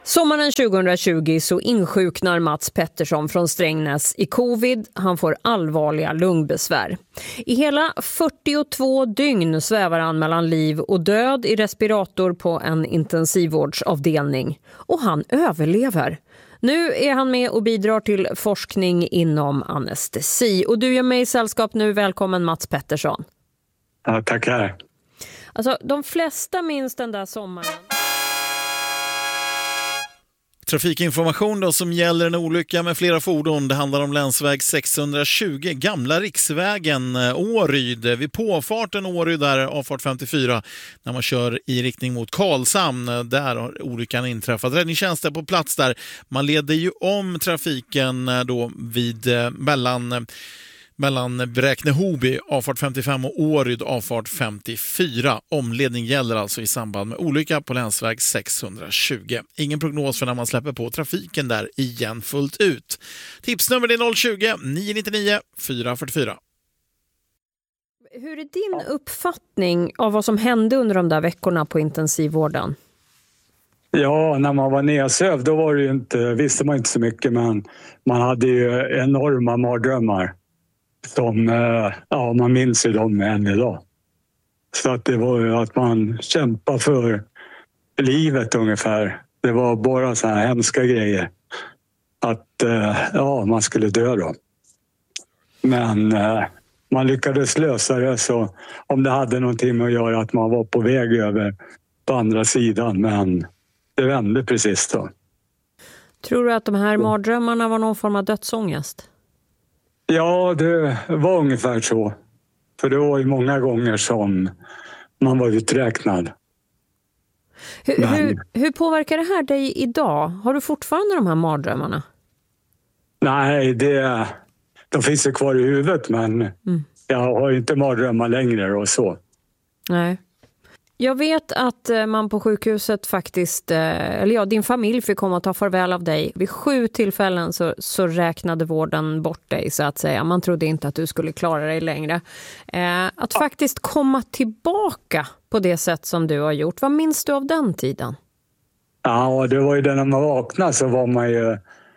Sommaren 2020 så insjuknar Mats Pettersson från Strängnäs i covid. Han får allvarliga lungbesvär. I hela 42 dygn svävar han mellan liv och död i respirator på en intensivvårdsavdelning. Och han överlever. Nu är han med och bidrar till forskning inom anestesi. Och du gör mig i sällskap nu. Välkommen Mats Pettersson. Ja, tackar. Alltså, de flesta minns den där sommaren. Trafikinformation då som gäller en olycka med flera fordon. Det handlar om länsväg 620, gamla riksvägen Åryd. Vid påfarten Åryd där avfart 54 när man kör i riktning mot Karlshamn. Där har olyckan inträffat. Räddningstjänsten på plats där. Man leder ju om trafiken då vid mellan Bräkne-Hoby, avfart 55 och Åryd, avfart 54. Omledning gäller alltså i samband med olycka på länsväg 620. Ingen prognos för när man släpper på trafiken där igen fullt ut. Tipsnummer är 020 999 444. Hur är din uppfattning av vad som hände under de där veckorna på intensivvården? Ja, när man var nedsövd då var det ju visste man inte så mycket, men man hade ju enorma mardrömmar. Som, man minns ju dem än idag. Så att det var ju att man kämpade för livet ungefär. Det var bara så här hemska grejer. Att man skulle dö då. Men man lyckades lösa det, så om det hade någonting med att göra att man var på väg över på andra sidan. Men det vände precis då. Tror du att de här mardrömmarna var någon form av dödsångest? Ja, det var ungefär så. För det var ju många gånger som man var uträknad. Hur påverkar det här dig idag? Har du fortfarande de här mardrömmarna? Nej, de finns ju kvar i huvudet, men jag har ju inte mardrömmar längre och så. Nej. Jag vet att man på sjukhuset faktiskt, din familj fick komma och ta farväl av dig. Vid 7 tillfällen så räknade vården bort dig, så att säga. Man trodde inte att du skulle klara dig längre. Att faktiskt komma tillbaka på det sätt som du har gjort. Vad minns du av den tiden? Ja, det var ju när man vaknade så var man ju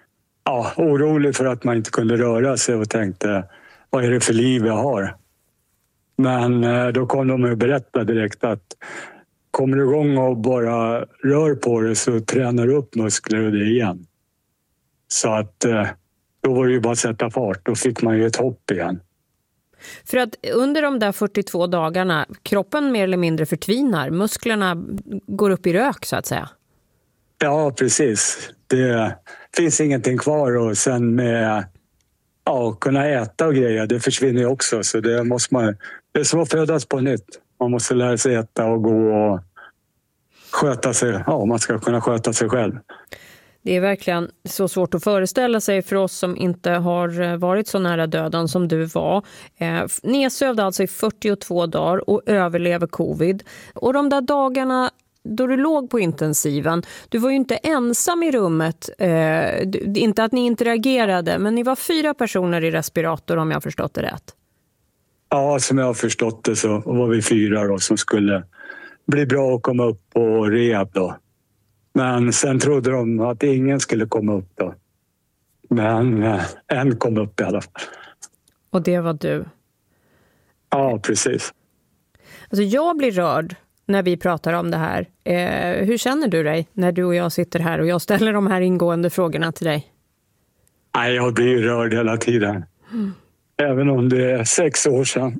orolig för att man inte kunde röra sig och tänkte, vad är det för liv jag har? Men då kom de och berättade direkt att kommer du igång och bara rör på det så tränar du upp muskler och det igen. Så att då var det ju bara att sätta fart. Då fick man ju ett hopp igen. För att under de där 42 dagarna, kroppen mer eller mindre förtvinar. Musklerna går upp i rök så att säga. Ja, precis. Det finns ingenting kvar, och sen med kunna äta och grejer, det försvinner ju också. Så det är som att födas på nytt. Man måste lära sig äta och gå och sköta sig. Ja, man ska kunna sköta sig själv. Det är verkligen så svårt att föreställa sig för oss som inte har varit så nära döden som du var. Nedsövd alltså i 42 dagar och överlever covid. Och de där dagarna då du låg på intensiven, du var ju inte ensam i rummet, inte att ni interagerade, men ni var 4 personer i respirator om jag har förstått det rätt. Ja, som jag har förstått det så var vi 4 då, som skulle bli bra att komma upp på rehab då. Men sen trodde de att ingen skulle komma upp då. Men en kom upp i alla fall. Och det var du? Ja, precis. Alltså jag blir rörd när vi pratar om det här. Hur känner du dig när du och jag sitter här och jag ställer de här ingående frågorna till dig? Nej, jag blir rörd hela tiden. Även om det är 6 år sedan.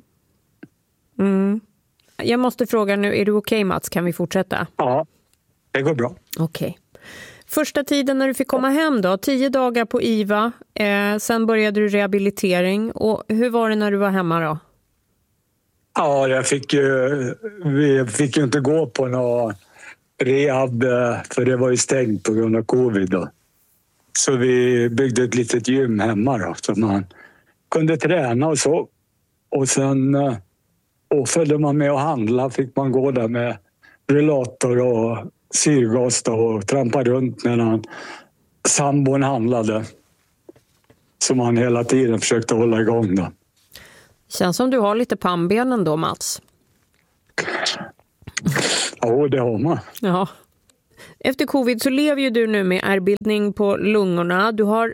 Jag måste fråga nu, är du okej Mats? Kan vi fortsätta? Ja, det går bra. Okej. Första tiden när du fick komma hem då, 10 dagar på IVA. Sen började du rehabilitering. Och hur var det när du var hemma då? Ja, vi fick ju inte gå på någon rehab för det var ju stängt på grund av covid då. Så vi byggde ett litet gym hemma då, så man kunde träna och så. Och sen följde man med och handla, fick man gå där med rullator och syrgas då, och trampa runt medan sambon handlade. Som man hela tiden försökte hålla igång då. Känns som du har lite pannbenen då, Mats. Ja, det har man. Ja. Efter covid så lever ju du nu med ärrbildning på lungorna. Du har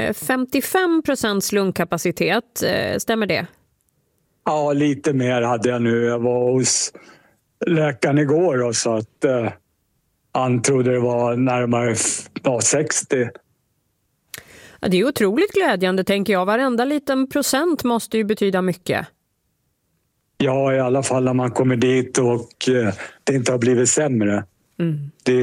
55% lungkapacitet, stämmer det? Ja, lite mer hade jag nu. Jag var hos läkaren igår och så att han trodde det var närmare 60. Ja, det är otroligt glädjande, tänker jag. Varenda liten procent måste ju betyda mycket. Ja, i alla fall när man kommer dit och det inte har blivit sämre. Mm. Det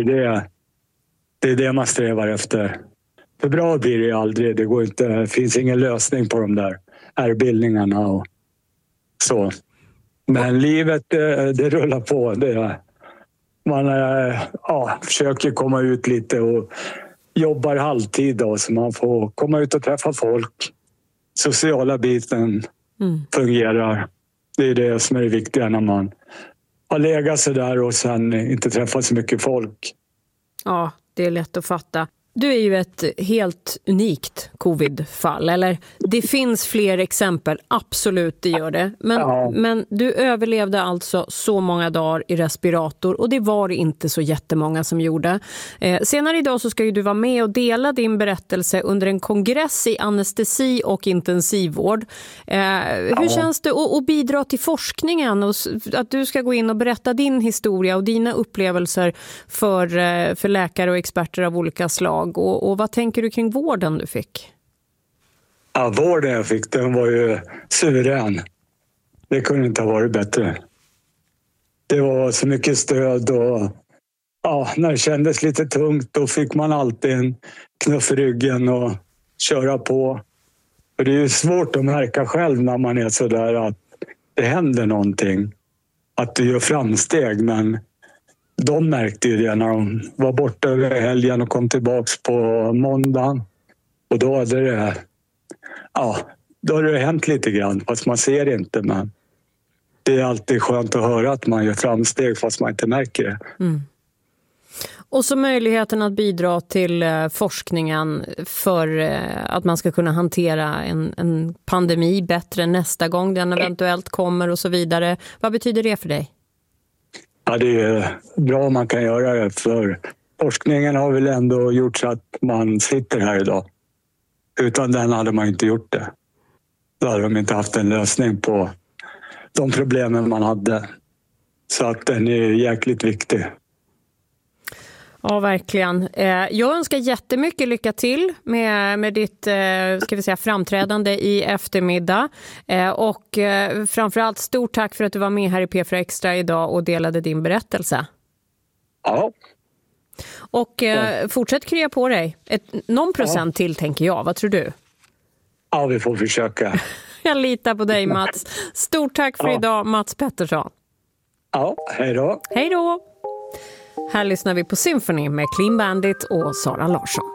är det man strävar efter. För bra blir det aldrig. Det finns ingen lösning på de där ärrbildningarna och så. Men livet, det rullar på. Man försöker komma ut lite och jobbar halvtid då, så man får komma ut och träffa folk. Sociala biten fungerar. Det är det som är det viktiga när man har legat så där och sen inte träffat så mycket folk. Ja, det är lätt att fatta. Du är ju ett helt unikt covid-fall, eller det finns fler exempel, absolut det gör det. Men du överlevde alltså så många dagar i respirator och det var det inte så jättemånga som gjorde. Senare idag så ska ju du vara med och dela din berättelse under en kongress i anestesi och intensivvård. Hur känns det att bidra till forskningen och att du ska gå in och berätta din historia och dina upplevelser för läkare och experter av olika slag? Och vad tänker du kring vården du fick? Ja, vården jag fick, den var ju suverän. Det kunde inte ha varit bättre. Det var så mycket stöd och när det kändes lite tungt då fick man alltid en knuff i ryggen och köra på. För det är ju svårt att märka själv när man är så där att det händer någonting. Att du gör framsteg, men de märkte ju det när de var borta över helgen och kom tillbaks på måndagen. Och då hade det hänt lite grann, fast man ser det inte. Men det är alltid skönt att höra att man gör framsteg fast man inte märker det. Mm. Och så möjligheten att bidra till forskningen för att man ska kunna hantera en pandemi bättre nästa gång den eventuellt kommer och så vidare. Vad betyder det för dig? Ja, det är bra om man kan göra det, för forskningen har väl ändå gjort så att man sitter här idag. Utan den hade man inte gjort det. Då hade de inte haft en lösning på de problemen man hade. Så att den är jäkligt viktig. Ja, verkligen. Jag önskar jättemycket lycka till med ditt framträdande i eftermiddag. Och framförallt stort tack för att du var med här i P4 Extra idag och delade din berättelse. Ja. Och fortsätt krya på dig. Någon procent till, tänker jag. Vad tror du? Ja, vi får försöka. Jag litar på dig, Mats. Stort tack för idag, Mats Pettersson. Ja, hej då. Hej då. Här lyssnar vi på Symphony med Clean Bandit och Sara Larsson.